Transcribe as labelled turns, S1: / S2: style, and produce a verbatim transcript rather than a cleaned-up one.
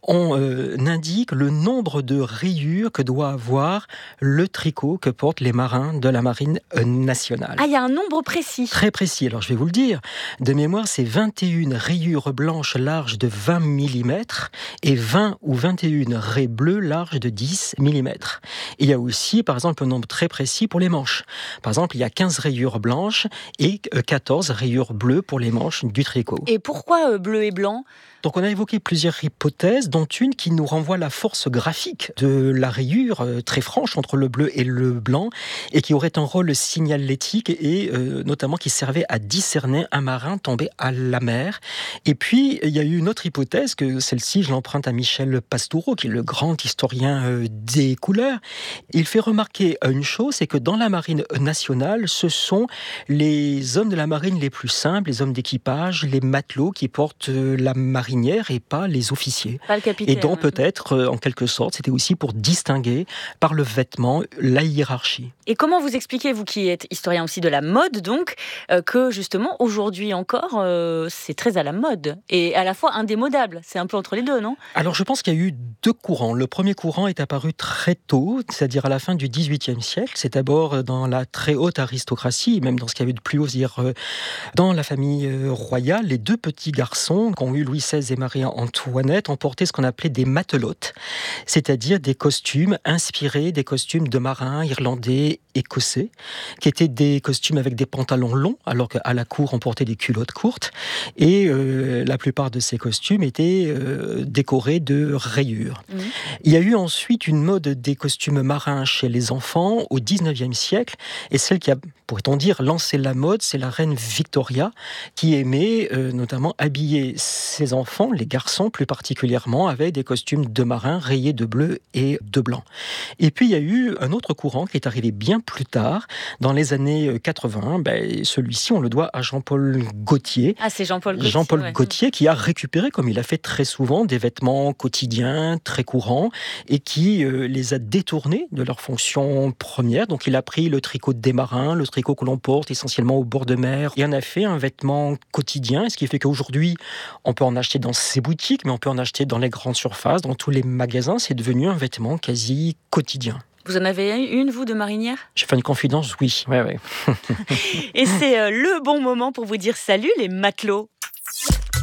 S1: on euh, indique le nombre de rayures que doit avoir le tricot que portent les marins de la marine euh, nationale.
S2: Ah, il y a un nombre précis.
S1: Très précis, alors je vais vous le dire. De mémoire, c'est vingt et une rayures blanches larges de vingt millimètres et vingt ou vingt et une raies bleues larges de dix millimètres. Il y a aussi, par exemple, un nombre très précis pour les manches. Par exemple, il y a quinze rayures blanches et quatorze rayures bleues pour les manches du tricot.
S2: Et pourquoi euh, bleu et blanc ?
S1: Donc on a évoqué plusieurs hypothèses, dont une qui nous renvoie à la force graphique de la rayure euh, très franche entre le bleu et le blanc, et qui aurait un rôle signalétique et euh, notamment qui servait à discerner un marin tombé à la mer. Et puis il y a eu une autre hypothèse, que celle-ci je l'emprunte à Michel Pastoureau, qui est le grand historien euh, des couleurs. Il fait remarquer une chose, c'est que dans la marine nationale, ce sont les hommes de la marine les plus simples, les hommes d'équipage, les matelots qui portent euh, la marine et pas les officiers.
S2: Pas le capitaine.
S1: Et donc peut-être, euh, en quelque sorte, c'était aussi pour distinguer par le vêtement la hiérarchie.
S2: Et comment vous expliquez, vous qui êtes historien aussi de la mode, donc, euh, que justement, aujourd'hui encore, euh, c'est très à la mode et à la fois indémodable. C'est un peu entre les deux, non ?
S1: Alors je pense qu'il y a eu deux courants. Le premier courant est apparu très tôt, c'est-à-dire à la fin du dix-huitième siècle. C'est d'abord dans la très haute aristocratie, même dans ce qu'il y avait de plus haut, c'est-à-dire euh, dans la famille euh, royale. Les deux petits garçons qu'ont eu Louis seize et Marie-Antoinette ont porté ce qu'on appelait des matelotes, c'est-à-dire des costumes inspirés des costumes de marins irlandais, écossais, qui étaient des costumes avec des pantalons longs, alors qu'à la cour on portait des culottes courtes, et euh, la plupart de ces costumes étaient euh, décorés de rayures. Mmh. Il y a eu ensuite une mode des costumes marins chez les enfants au dix-neuvième siècle, et celle qui a, pourrait-on dire, lancé la mode, c'est la reine Victoria, qui aimait euh, notamment habiller ses enfants, les garçons plus particulièrement, avaient des costumes de marins rayés de bleu et de blanc. Et puis il y a eu un autre courant qui est arrivé bien plus tard, dans les années quatre-vingts. Ben, celui-ci, on le doit à Jean-Paul Gaultier.
S2: Ah, c'est Jean-Paul Gaultier.
S1: Jean-Paul
S2: ouais.
S1: Gaultier qui a récupéré, comme il a fait très souvent, des vêtements quotidiens très courants et qui euh, les a détournés de leur fonction première. Donc il a pris le tricot des marins, le tricot que l'on porte essentiellement au bord de mer, et en a fait un vêtement quotidien, ce qui fait qu'aujourd'hui, on peut en acheter dans ces boutiques, mais on peut en acheter dans les grandes surfaces, dans tous les magasins. C'est devenu un vêtement quasi quotidien.
S2: Vous en avez une, vous, de marinière ?
S1: J'ai fait une confidence, oui. Ouais, ouais.
S2: Et c'est euh, le bon moment pour vous dire salut, les matelots.